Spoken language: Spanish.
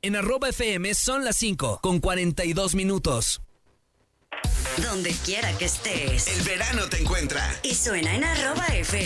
En @FM son las 5:42. Donde quiera que estés, el verano te encuentra. Y suena en @FM.